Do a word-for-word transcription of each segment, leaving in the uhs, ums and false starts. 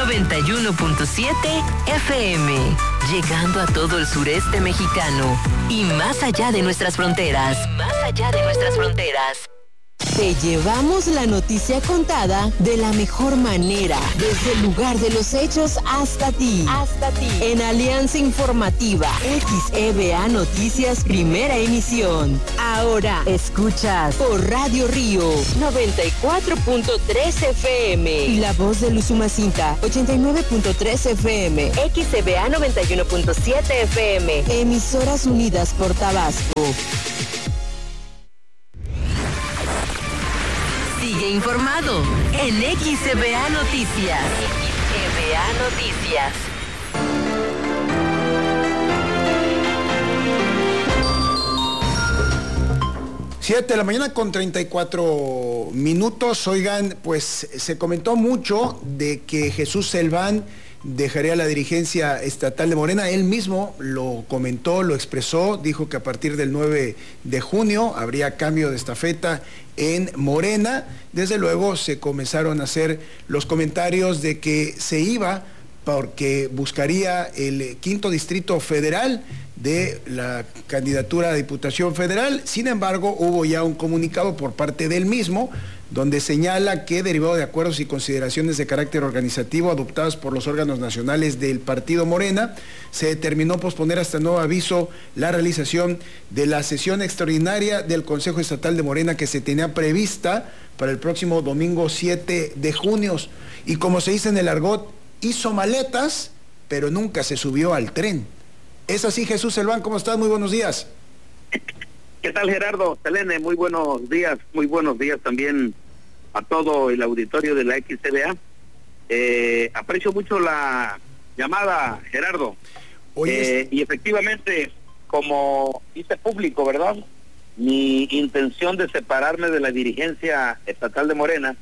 noventa y uno punto siete F M, llegando a todo el sureste mexicano y más allá de nuestras fronteras. Y más allá de nuestras fronteras. Te llevamos la noticia contada de la mejor manera, desde el lugar de los hechos hasta ti. Hasta ti. En Alianza Informativa, X E B A Noticias, primera emisión. Ahora escuchas por Radio Río noventa y cuatro punto tres F M y La Voz de Usumacinta ochenta y nueve punto tres F M, X E B A noventa y uno punto siete F M. Emisoras unidas por Tabasco. Sigue informado en X E B A Noticias. X E B A Noticias. Siete de la mañana con treinta y cuatro minutos. Oigan, pues se comentó mucho de que Jesús Selván dejaría la dirigencia estatal de Morena. Él mismo lo comentó, lo expresó, dijo que a partir del nueve de junio habría cambio de estafeta en Morena. Desde luego se comenzaron a hacer los comentarios de que se iba porque buscaría el quinto distrito federal de la candidatura a Diputación Federal. Sin embargo, hubo ya un comunicado por parte del mismo donde señala que, derivado de acuerdos y consideraciones de carácter organizativo adoptados por los órganos nacionales del Partido Morena, se determinó posponer hasta nuevo aviso la realización de la sesión extraordinaria del Consejo Estatal de Morena que se tenía prevista para el próximo domingo siete de junio. Y como se dice en el argot, hizo maletas, pero nunca se subió al tren. ¿Es así, Jesús Selván? ¿Cómo estás? Muy buenos días. ¿Qué tal, Gerardo? Selene, muy buenos días. Muy buenos días también a todo el auditorio de la X E B A. Eh, aprecio mucho la llamada, Gerardo. Oye, eh, y efectivamente, como hice público, ¿verdad? Mi intención de separarme de la dirigencia estatal de Morena,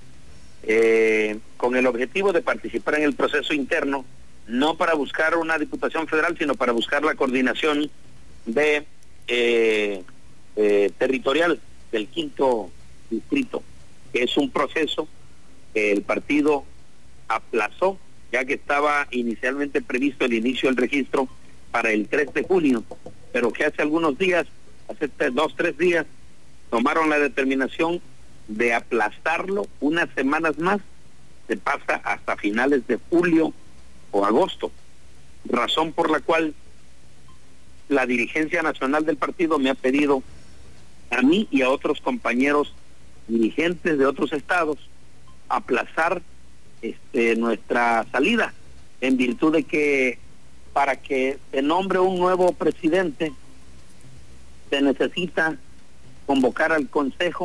eh, con el objetivo de participar en el proceso interno, no para buscar una diputación federal, sino para buscar la coordinación de eh, eh, territorial del quinto distrito, que es un proceso que el partido aplazó, ya que estaba inicialmente previsto el inicio del registro para el tres de junio, pero que hace algunos días, hace dos, tres días, tomaron la determinación de aplazarlo unas semanas más. Se pasa hasta finales de julio o agosto, razón por la cual la dirigencia nacional del partido me ha pedido a mí y a otros compañeros dirigentes de otros estados aplazar este, nuestra salida, en virtud de que para que se nombre un nuevo presidente se necesita convocar al consejo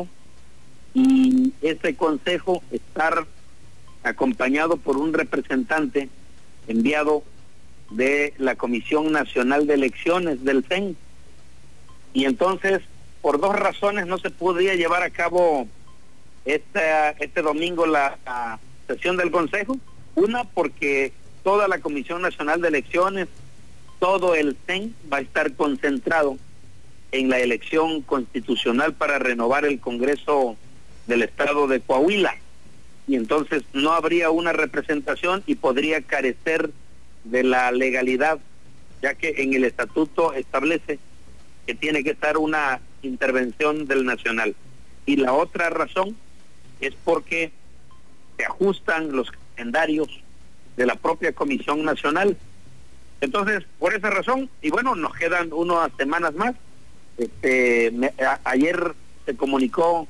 y ese consejo estar acompañado por un representante enviado de la Comisión Nacional de Elecciones del C E N. Y entonces, por dos razones no se podría llevar a cabo este, este domingo la, la sesión del Consejo. Una, porque toda la Comisión Nacional de Elecciones, todo el C E N va a estar concentrado en la elección constitucional para renovar el Congreso del Estado de Coahuila. Y entonces no habría una representación y podría carecer de la legalidad, ya que en el estatuto establece que tiene que estar una intervención del nacional. Y la otra razón es porque se ajustan los calendarios de la propia Comisión Nacional. Entonces, por esa razón, y bueno, nos quedan unas semanas más. Este, me, a, ayer se comunicó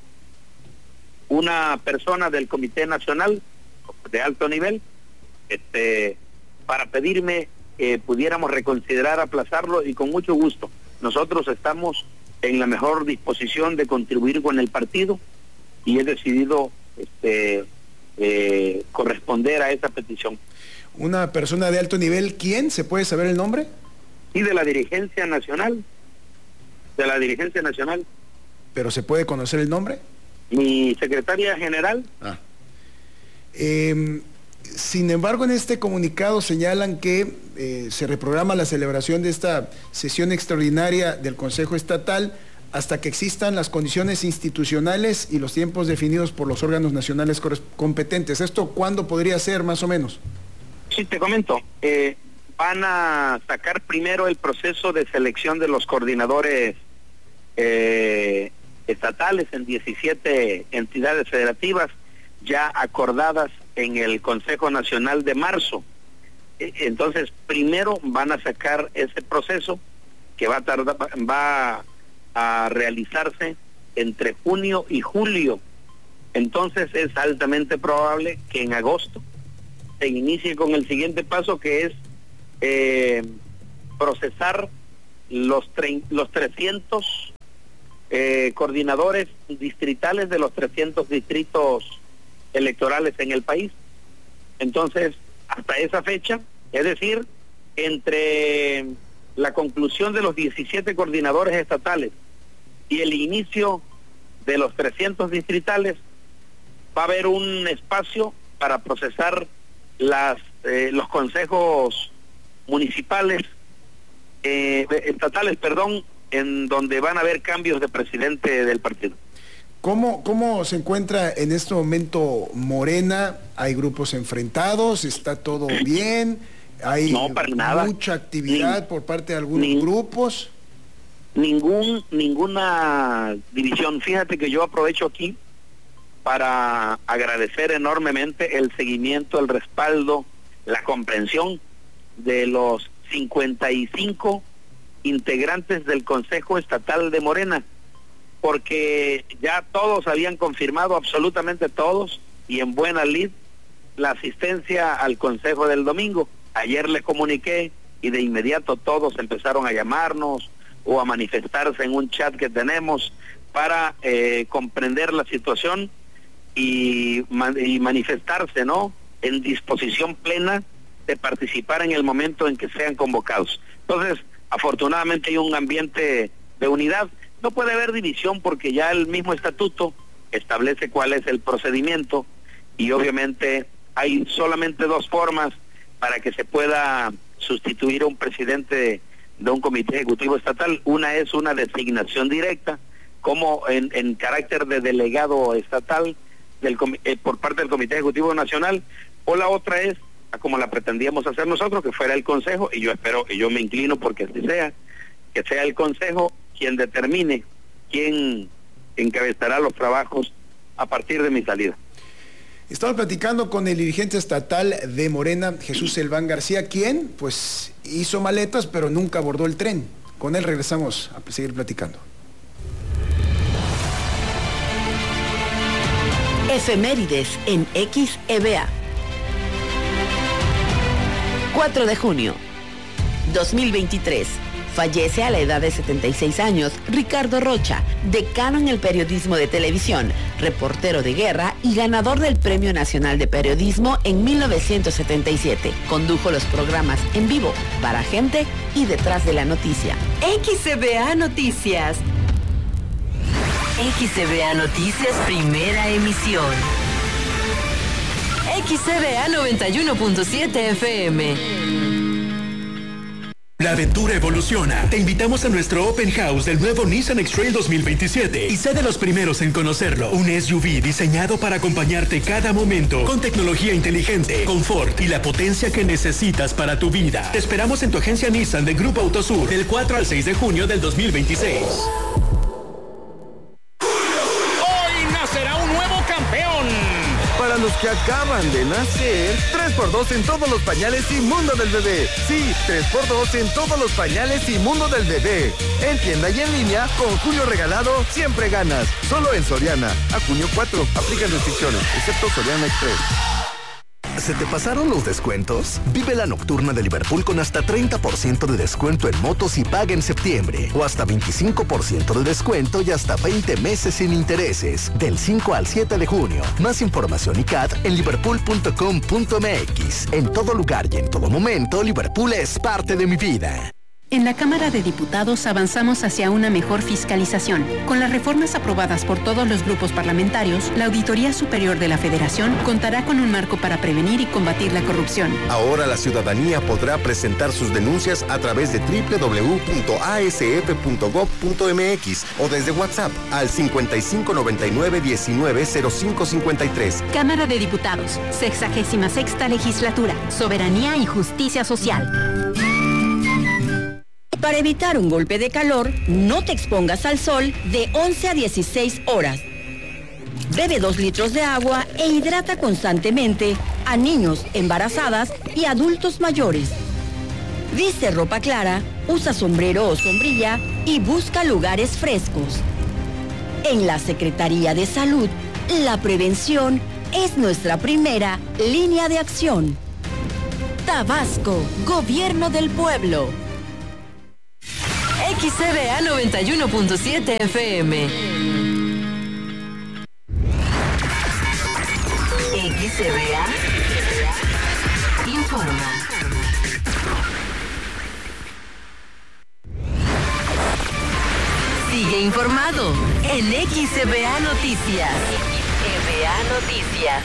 una persona del Comité Nacional de alto nivel este, para pedirme que pudiéramos reconsiderar aplazarlo, y con mucho gusto. Nosotros estamos en la mejor disposición de contribuir con el partido y he decidido este, eh, corresponder a esa petición. Una persona de alto nivel, ¿quién? ¿Se puede saber el nombre? Sí, de la dirigencia nacional, de la dirigencia nacional. ¿Pero se puede conocer el nombre? Mi secretaria general. Ah. Eh, sin embargo, en este comunicado señalan que eh, se reprograma la celebración de esta sesión extraordinaria del Consejo Estatal hasta que existan las condiciones institucionales y los tiempos definidos por los órganos nacionales competentes. ¿Esto cuándo podría ser, más o menos? sí, te comento. Eh, van a sacar primero el proceso de selección de los coordinadores eh, estatales en diecisiete entidades federativas ya acordadas en el Consejo Nacional de marzo. Eh, entonces, primero van a sacar ese proceso que va a tardar, va a realizarse entre junio y julio. Entonces es altamente probable que en agosto se inicie con el siguiente paso, que es eh, procesar los, tre los trescientos eh, coordinadores distritales de los trescientos distritos electorales en el país. Entonces, hasta esa fecha, es decir, entre la conclusión de los diecisiete coordinadores estatales y el inicio de los trescientos distritales, va a haber un espacio para procesar las eh, los consejos municipales, eh, estatales, perdón, en donde van a haber cambios de presidente del partido. ¿Cómo, ¿Cómo se encuentra en este momento Morena? ¿Hay grupos enfrentados? ¿Está todo bien? ¿Hay no, para nada. mucha actividad Ni, por parte de algunos ni, grupos? Ningún, ninguna división. Fíjate que yo aprovecho aquí para agradecer enormemente el seguimiento, el respaldo, la comprensión de los cincuenta y cinco integrantes del Consejo Estatal de Morena, porque ya todos habían confirmado, absolutamente todos, y en buena lid, la asistencia al Consejo del domingo. Ayer les comuniqué y de inmediato todos empezaron a llamarnos o a manifestarse en un chat que tenemos para eh, comprender la situación y, y manifestarse, ¿no?, en disposición plena de participar en el momento en que sean convocados. Entonces, afortunadamente hay un ambiente de unidad. No puede haber división porque ya el mismo estatuto establece cuál es el procedimiento y obviamente hay solamente dos formas para que se pueda sustituir a un presidente de, de un comité ejecutivo estatal. Una es una designación directa, como en, en carácter de delegado estatal del, eh, por parte del Comité Ejecutivo Nacional, o la otra es, como la pretendíamos hacer nosotros, que fuera el Consejo, y yo espero, y yo me inclino porque así sea, que sea el Consejo quien determine quién encabezará los trabajos a partir de mi salida. Estamos platicando con el dirigente estatal de Morena, Jesús Selván García, quien pues hizo maletas pero nunca abordó el tren. Con él regresamos a seguir platicando. Efemérides en X E V A. cuatro de junio dos mil veintitrés. Fallece a la edad de setenta y seis años Ricardo Rocha, decano en el periodismo de televisión, reportero de guerra y ganador del Premio Nacional de Periodismo en mil novecientos setenta y siete. Condujo los programas En Vivo, Para Gente y Detrás de la Noticia. X E V A Noticias. X E V A Noticias, primera emisión. X E V A noventa y uno punto siete F M. La aventura evoluciona. Te invitamos a nuestro Open House del nuevo Nissan X-Trail dos mil veintisiete y sé de los primeros en conocerlo. Un S U V diseñado para acompañarte cada momento con tecnología inteligente, confort y la potencia que necesitas para tu vida. Te esperamos en tu agencia Nissan de Grupo Autosur del cuatro al seis de junio del dos mil veintiséis. Hoy nacerá un nuevo campeón. Para los que acaban de nacer, tres por dos en todos los pañales y mundo del bebé. Sí, tres por dos en todos los pañales y mundo del bebé. En tienda y en línea, con Julio Regalado, siempre ganas. Solo en Soriana. A junio cuatro. Aplican restricciones, excepto Soriana Express. ¿Se te pasaron los descuentos? Vive la nocturna de Liverpool con hasta treinta por ciento de descuento en motos y paga en septiembre. O hasta veinticinco por ciento de descuento y hasta veinte meses sin intereses. Del cinco al siete de junio. Más información y C A T en liverpool punto com punto m x. En todo lugar y en todo momento, Liverpool es parte de mi vida. En la Cámara de Diputados avanzamos hacia una mejor fiscalización. Con las reformas aprobadas por todos los grupos parlamentarios, la Auditoría Superior de la Federación contará con un marco para prevenir y combatir la corrupción. Ahora la ciudadanía podrá presentar sus denuncias a través de doble u doble u doble u punto a s f punto gob punto m x o desde WhatsApp al cincuenta y cinco noventa y nueve diecinueve cero cinco cincuenta y tres. Cámara de Diputados, sexagésima sexta legislatura, soberanía y justicia social. Para evitar un golpe de calor, no te expongas al sol de once a dieciséis horas. Bebe dos litros de agua e hidrata constantemente a niños, embarazadas y adultos mayores. Viste ropa clara, usa sombrero o sombrilla y busca lugares frescos. En la Secretaría de Salud, la prevención es nuestra primera línea de acción. Tabasco, Gobierno del Pueblo. X C B A noventa y uno punto siete F M. X C B A informa. Sigue informado en X C B A Noticias. X C B A Noticias.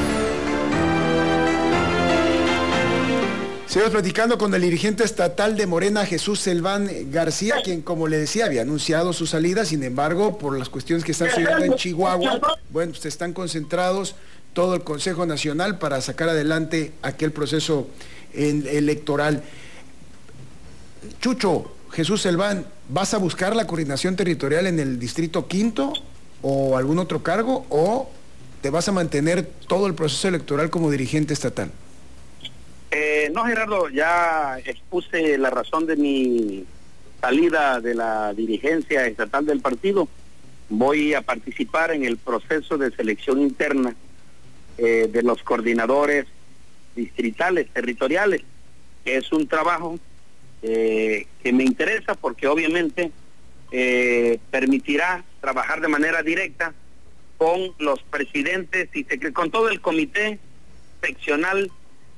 Seguimos platicando con el dirigente estatal de Morena, Jesús Selván García, quien, como le decía, había anunciado su salida. Sin embargo, por las cuestiones que están sucediendo en Chihuahua, bueno, pues están concentrados todo el Consejo Nacional para sacar adelante aquel proceso en, electoral. Chucho, Jesús Selván, ¿vas a buscar la coordinación territorial en el Distrito Quinto o algún otro cargo, o te vas a mantener todo el proceso electoral como dirigente estatal? Eh, no, Gerardo, ya expuse la razón de mi salida de la dirigencia estatal del partido. Voy a participar en el proceso de selección interna eh, de los coordinadores distritales, territoriales, que es un trabajo eh, que me interesa porque obviamente eh, permitirá trabajar de manera directa con los presidentes y con todo el comité seccional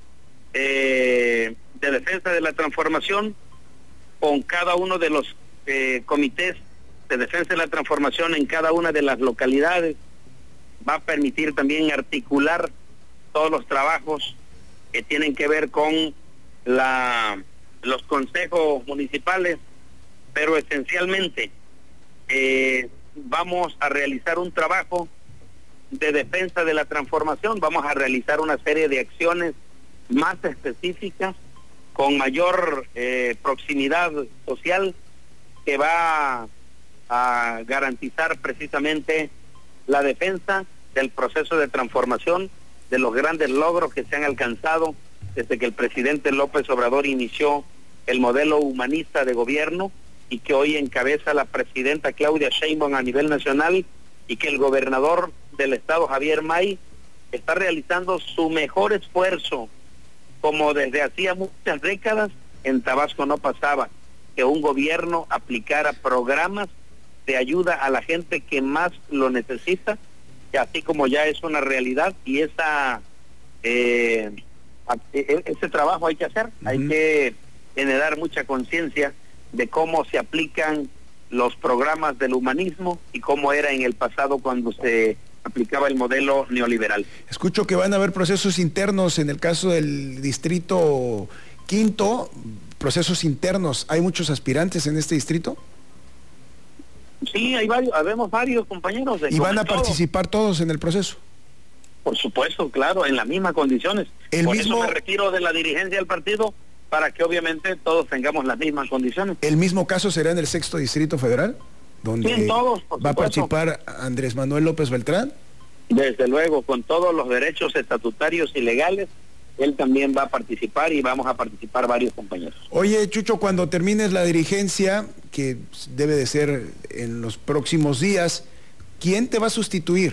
Eh, de defensa de la transformación, con cada uno de los eh, comités de defensa de la transformación en cada una de las localidades. Va a permitir también articular todos los trabajos que tienen que ver con la los consejos municipales, pero esencialmente eh, vamos a realizar un trabajo de defensa de la transformación. Vamos a realizar una serie de acciones más específicas, con mayor eh, proximidad social, que va a garantizar precisamente la defensa del proceso de transformación, de los grandes logros que se han alcanzado desde que el presidente López Obrador inició el modelo humanista de gobierno y que hoy encabeza la presidenta Claudia Sheinbaum a nivel nacional, y que el gobernador del estado, Javier May, está realizando su mejor esfuerzo, como desde hacía muchas décadas en Tabasco no pasaba, que un gobierno aplicara programas de ayuda a la gente que más lo necesita, y así como ya es una realidad, y esa eh, ese trabajo hay que hacer. Uh-huh. Hay que generar mucha conciencia de cómo se aplican los programas del humanismo y cómo era en el pasado cuando se aplicaba el modelo neoliberal. Escucho que van a haber procesos internos en el caso del Distrito Quinto, procesos internos. ¿Hay muchos aspirantes en este distrito? Sí, hay varios, habemos varios compañeros. ¿Y van a participar todos en el proceso? Por supuesto, claro, en las mismas condiciones. El Por mismo... eso me retiro de la dirigencia del partido, para que obviamente todos tengamos las mismas condiciones. ¿El mismo caso será en el sexto Distrito Federal? Donde sí, todos, por va supuesto. a participar Andrés Manuel López Beltrán. Desde luego, con todos los derechos estatutarios y legales, él también va a participar y vamos a participar varios compañeros. Oye, Chucho, cuando termines la dirigencia, que debe de ser en los próximos días, ¿quién te va a sustituir?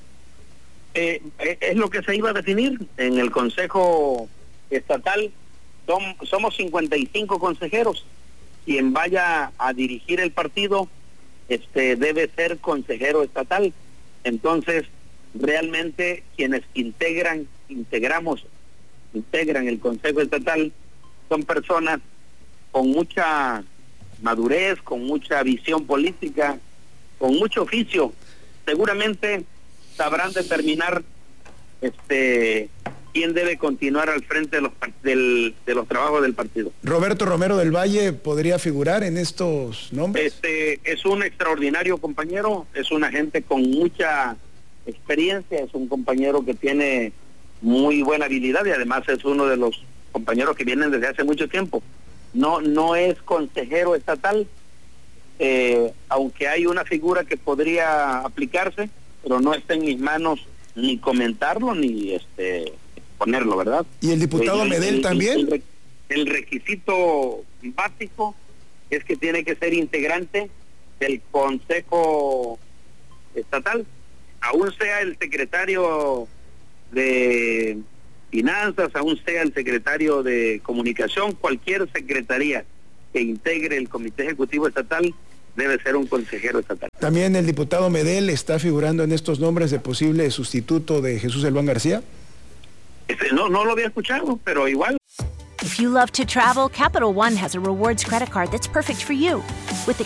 Eh, es lo que se iba a definir en el Consejo Estatal. Som, somos cincuenta y cinco consejeros. Quien vaya a dirigir el partido este debe ser consejero estatal. Entonces, realmente quienes integran, integramos, integran el Consejo Estatal son personas con mucha madurez, con mucha visión política, con mucho oficio. Seguramente sabrán determinar este quién debe continuar al frente de los del, de los trabajos del partido. Roberto Romero del Valle podría figurar en estos nombres. Este es un extraordinario compañero, es una gente con mucha experiencia, es un compañero que tiene muy buena habilidad y además es uno de los compañeros que vienen desde hace mucho tiempo. No no es consejero estatal, eh, aunque hay una figura que podría aplicarse, pero no está en mis manos ni comentarlo ni este ponerlo, ¿verdad? ¿Y el diputado el, Medel el, también? El, el requisito básico es que tiene que ser integrante del Consejo Estatal, aún sea el secretario de Finanzas, aún sea el secretario de Comunicación, cualquier secretaría que integre el Comité Ejecutivo Estatal debe ser un consejero estatal. ¿También el diputado Medel está figurando en estos nombres de posible sustituto de Jesús Elván García? Este, no, no lo había escuchado, pero igual. If you love to travel, Capital One has a rewards credit card that's perfect for you. With